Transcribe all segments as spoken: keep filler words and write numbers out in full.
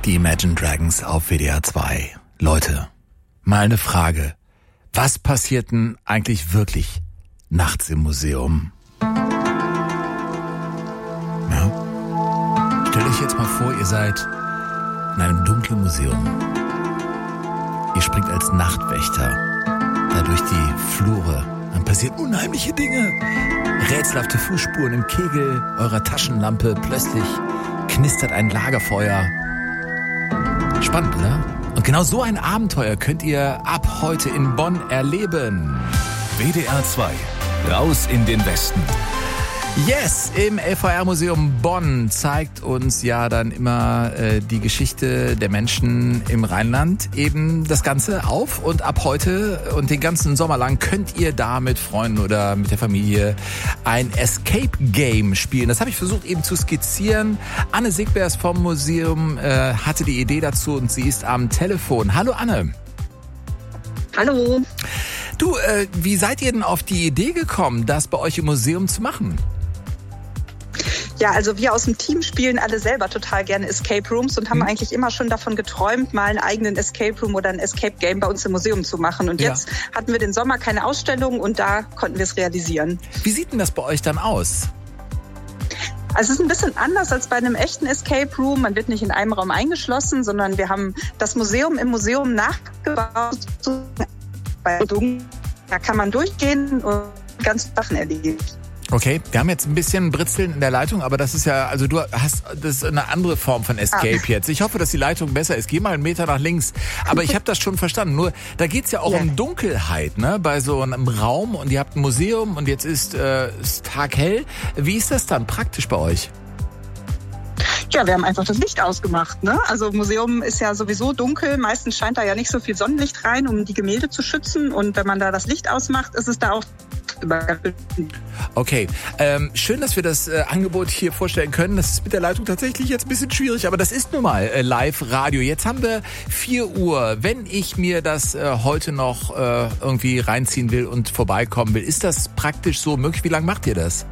Die Imagine Dragons auf W D R zwei. Leute, mal eine Frage. Was passiert denn eigentlich wirklich nachts im Museum? Ja? Stellt euch jetzt mal vor, ihr seid in einem dunklen Museum. Ihr springt als Nachtwächter da durch die Flure. Dann passieren unheimliche Dinge. Rätselhafte Fußspuren im Kegel eurer Taschenlampe. Plötzlich knistert ein Lagerfeuer. Spannend, oder? Und genau so ein Abenteuer könnt ihr ab heute in Bonn erleben. W D R zwei. Raus in den Westen. Yes, im L V R-Museum Bonn zeigt uns ja dann immer äh, die Geschichte der Menschen im Rheinland eben das Ganze auf. Und ab heute und den ganzen Sommer lang könnt ihr da mit Freunden oder mit der Familie ein Escape-Game spielen. Das habe ich versucht eben zu skizzieren. Anne Sigbers vom Museum äh, hatte die Idee dazu und sie ist am Telefon. Hallo Anne. Hallo. Du, äh, wie seid ihr denn auf die Idee gekommen, das bei euch im Museum zu machen? Ja, also wir aus dem Team spielen alle selber total gerne Escape Rooms und haben hm. eigentlich immer schon davon geträumt, mal einen eigenen Escape Room oder ein Escape Game bei uns im Museum zu machen. Und ja. jetzt hatten wir den Sommer keine Ausstellung und da konnten wir es realisieren. Wie sieht denn das bei euch dann aus? Also es ist ein bisschen anders als bei einem echten Escape Room. Man wird nicht in einem Raum eingeschlossen, sondern wir haben das Museum im Museum nachgebaut. Da kann man durchgehen und ganz Sachen erleben. Okay, wir haben jetzt ein bisschen Britzeln in der Leitung, aber das ist ja, also du hast, das ist eine andere Form von Escape ah. jetzt. Ich hoffe, dass die Leitung besser ist. Geh mal einen Meter nach links. Aber ich habe das schon verstanden. Nur, da geht's ja auch yeah. um Dunkelheit, ne? Bei so einem Raum und ihr habt ein Museum und jetzt ist äh, es taghell. Wie ist das dann praktisch bei euch? Ja, wir haben einfach das Licht ausgemacht, ne? Also Museum ist ja sowieso dunkel. Meistens scheint da ja nicht so viel Sonnenlicht rein, um die Gemälde zu schützen. Und wenn man da das Licht ausmacht, ist es da auch Okay, ähm, schön, dass wir das äh, Angebot hier vorstellen können. Das ist mit der Leitung tatsächlich jetzt ein bisschen schwierig, aber das ist nun mal äh, Live-Radio. Jetzt haben wir vier Uhr. Wenn ich mir das äh, heute noch äh, irgendwie reinziehen will und vorbeikommen will, ist das praktisch so möglich? Wie lange macht ihr das?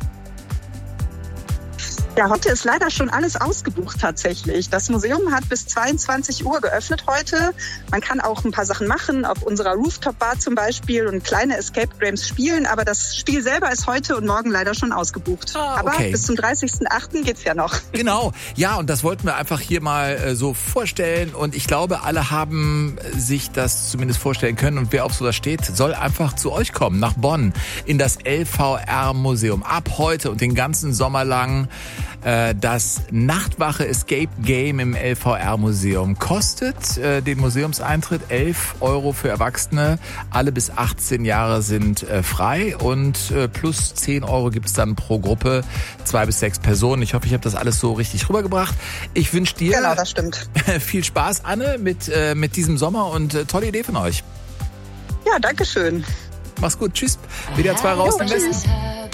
Ja, heute ist leider schon alles ausgebucht tatsächlich. Das Museum hat bis zweiundzwanzig Uhr geöffnet heute. Man kann auch ein paar Sachen machen, auf unserer Rooftop-Bar zum Beispiel und kleine Escape Games spielen. Aber das Spiel selber ist heute und morgen leider schon ausgebucht. Ah, aber okay. bis zum dreißigsten achten geht's ja noch. Genau, ja, und das wollten wir einfach hier mal äh, so vorstellen. Und ich glaube, alle haben sich das zumindest vorstellen können. Und wer auf sowas steht, soll einfach zu euch kommen, nach Bonn, in das L V R-Museum. Ab heute und den ganzen Sommer lang. Das Nachtwache Escape Game im L V R-Museum kostet äh, den Museumseintritt elf Euro für Erwachsene. Alle bis achtzehn Jahre sind äh, frei und äh, plus zehn Euro gibt's dann pro Gruppe, zwei bis sechs Personen. Ich hoffe, ich habe das alles so richtig rübergebracht. Ich wünsche dir genau, das stimmt. viel Spaß, Anne, mit, äh, mit diesem Sommer und äh, tolle Idee von euch. Ja, danke schön. Mach's gut, tschüss. W D R zwei raus im Westen.